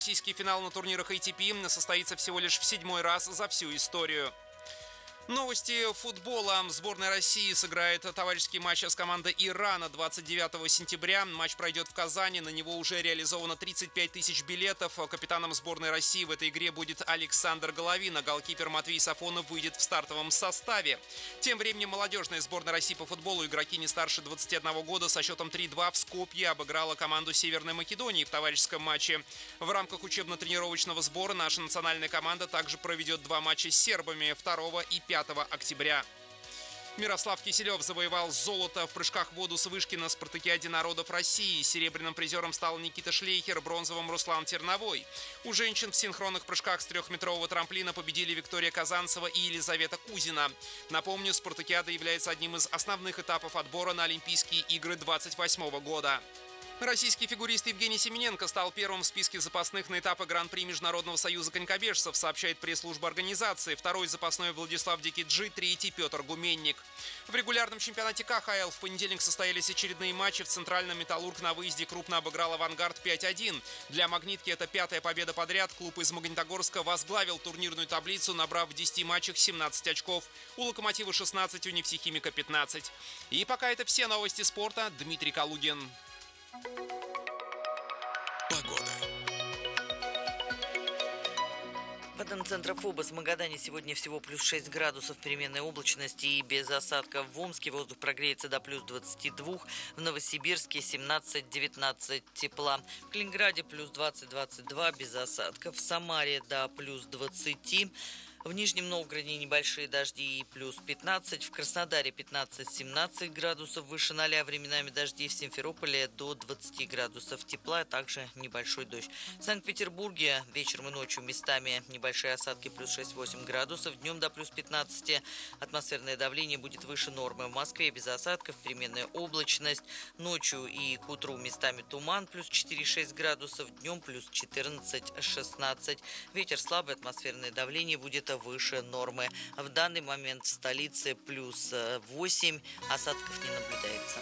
Российский финал на турнирах ATP состоится всего лишь в 7-й раз за всю историю. Новости футбола. Сборная России сыграет товарищеский матч с командой Ирана 29 сентября. Матч пройдет в Казани. На него уже реализовано 35 тысяч билетов. Капитаном сборной России в этой игре будет Александр Головин, а голкипер Матвей Сафонов выйдет в стартовом составе. Тем временем молодежная сборная России по футболу, игроки не старше 21 года, со счетом 3-2 в Скопье обыграла команду Северной Македонии в товарищеском матче. В рамках учебно-тренировочного сбора наша национальная команда также проведет два матча с сербами 2 и 5 октября. Мирослав Киселев завоевал золото в прыжках в воду с вышки на спартакиаде народов России. Серебряным призером стал Никита Шлейхер, бронзовым Руслан Терновой. У женщин в синхронных прыжках с 3-метрового трамплина победили Виктория Казанцева и Елизавета Кузина. Напомню, спартакиада является одним из основных этапов отбора на Олимпийские игры 2028 года. Российский фигурист Евгений Семененко стал первым в списке запасных на этапы Гран-при Международного союза конькобежцев, сообщает пресс-служба организации. Второй запасной Владислав Дикиджи, третий Петр Гуменник. В регулярном чемпионате КХЛ в понедельник состоялись очередные матчи. В Центральном «Металлург» на выезде крупно обыграл «Авангард» 5-1. Для «Магнитки» это 5-я победа подряд. Клуб из Магнитогорска возглавил турнирную таблицу, набрав в 10 матчах 17 очков. У «Локомотива» 16, у «Нефтехимика» 15. И пока это все новости спорта. Дмитрий Калугин. Погода. Центра ФОБОС в Магадане сегодня всего плюс 6 градусов переменной облачности и без осадков. В Омске воздух прогреется до плюс 22, в Новосибирске 17-19 тепла. В Калининграде плюс 20-22 без осадков. В Самаре до плюс 20. В Нижнем Новгороде небольшие дожди и плюс 15. В Краснодаре 15-17 градусов выше 0. Временами дожди. В Симферополе до 20 градусов тепла, а также небольшой дождь. В Санкт-Петербурге вечером и ночью местами небольшие осадки плюс 6-8 градусов. Днем до плюс 15. Атмосферное давление будет выше нормы. В Москве без осадков, переменная облачность. Ночью и к утру местами туман плюс 4-6 градусов. Днем плюс 14-16. Ветер слабый, атмосферное давление будет выше нормы. В данный момент в столице плюс 8, осадков не наблюдается.